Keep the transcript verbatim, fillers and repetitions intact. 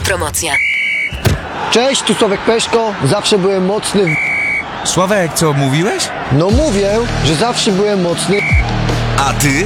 promocja. Cześć, tu Sławek Peszko. Zawsze byłem mocny w... Sławek, co mówiłeś? No mówię, że zawsze byłem mocny. A ty?